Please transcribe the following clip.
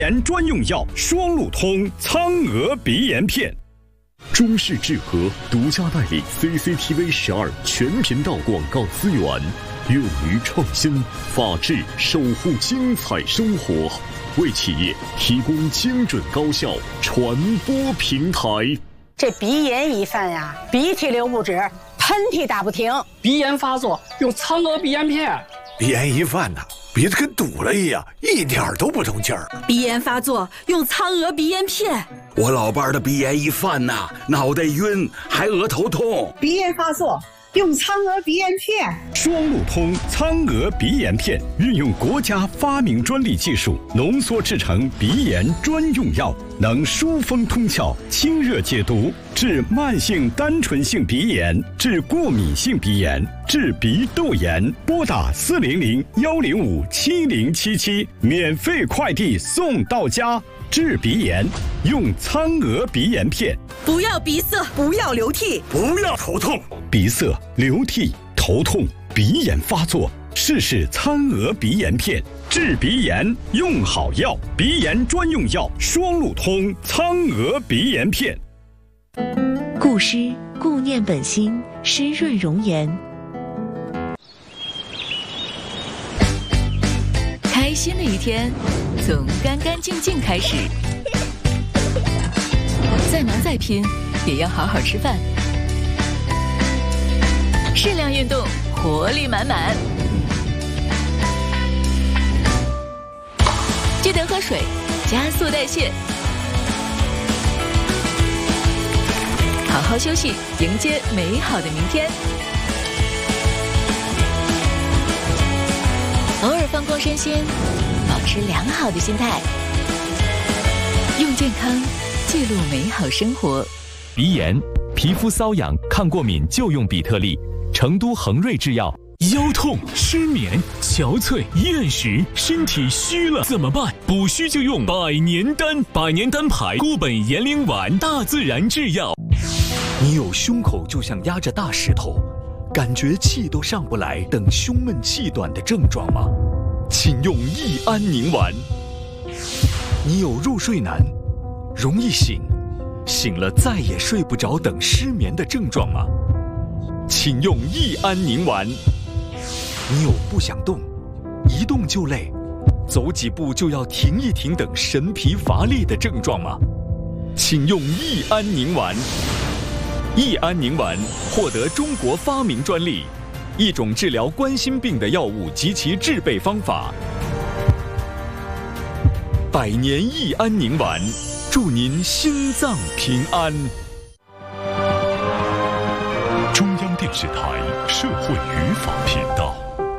炎专用药双路通苍娥鼻炎片。 中视智和独家代理 CCTV12全频道广告资源，勇于创新，法治守护精彩生活，为企业提供精准高效传播平台。 这鼻炎一犯呀，鼻涕流不止，喷嚏打不停， 鼻炎发作用苍娥鼻炎片。 鼻炎一犯呐，鼻子跟堵了一样，一点都不通气儿。 鼻炎发作用苍娥鼻炎片。 我老伴儿的鼻炎一犯呐，脑袋晕，还额头痛。 鼻炎发作用苍娥鼻炎片。 双路通苍娥鼻炎片运用国家发明专利技术浓缩制成鼻炎专用药，能疏风通窍、清热解毒，治慢性单纯性鼻炎，治过敏性鼻炎，治鼻窦炎。拨打400-105-7077，免费快递送到家。治鼻炎用苍娥鼻炎片。 不要鼻塞，不要流涕， 不要头痛。 鼻塞、流涕、头痛、鼻炎发作，试苍娥鼻炎片，治鼻炎用好药。鼻炎专用药双路通苍娥鼻炎片。 固湿固念本心，湿润容颜。 开心的一天从干干净净开始，再忙再拼也要好好吃饭，适量运动，活力满满。记得喝水，加速代谢，好好休息，迎接美好的明天。偶尔放空身心，保持良好的心态，用健康记录美好生活。 鼻炎、皮肤瘙痒、抗过敏就用比特利，成都恒瑞制药。 腰痛、失眠、憔悴、厌食，身体虚了怎么办？补虚就用百年丹，百年丹牌固本延龄丸，大自然制药。 你有胸口就像压着大石头，感觉气都上不来，等胸闷气短的症状吗？请用益安宁丸。你有入睡难、容易醒了再也睡不着等失眠的症状吗？请用益安宁丸。你有不想动、一动就累、走几步就要停一停等神疲乏力的症状吗？请用益安宁丸。益安宁丸获得中国发明专利，一种治疗冠心病的药物及其制备方法。百年益安宁丸，祝您心脏平安。 中央电视台社会语法频道。